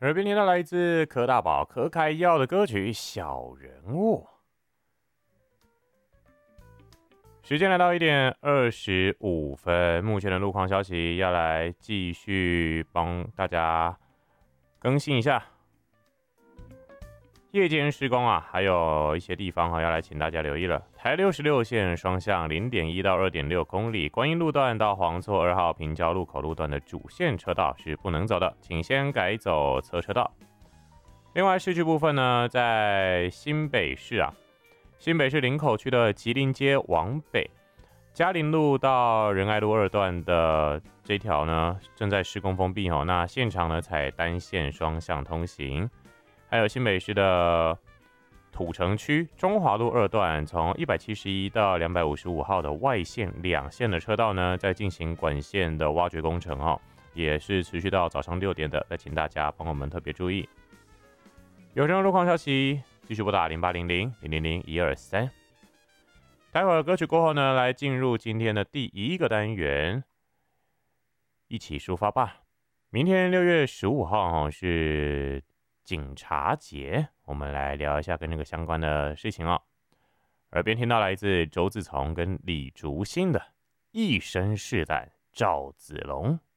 耳边听到来自柯大宝、柯凯耀的歌曲《小人物》。时间来到1:25，目前的路况消息要来继续帮大家更新一下。夜间施工啊，还有一些地方要来请大家留意了。台66线双向0.1到2.6公里，观音路段到黄厝2号平交路口路段的主线车道是不能走的，请先改走侧车道。另外市区部分呢，在新北市林口区的吉林街往北，嘉林路到仁爱路2段的这条呢正在施工封闭哦，那现场呢采单线双向通行。还有新北市的土城区中华路2段，从171到255号的外线2线的车道呢，在进行管线的挖掘工程哦，也是持续到早上6点的，再请大家帮我们特别注意。有任何路况消息，继续拨打0800-000-123。待会儿歌曲过后呢，来进入今天的第一个单元，一起出发吧。明天6月15号是警察节，我们来聊一下跟这个相关的事情哦。耳边听到来自周自从跟李竹新的一身是胆赵子龙。